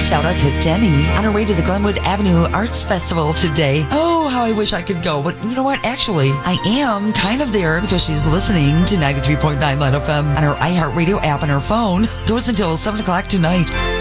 shout out to Jenny on her way to the Glenwood Avenue Arts Festival today. Oh, how I wish I could go. But you know what? Actually, I am kind of there because she's listening to 93.9 Light FM on her iHeartRadio app on her phone. Goes until 7 o'clock tonight.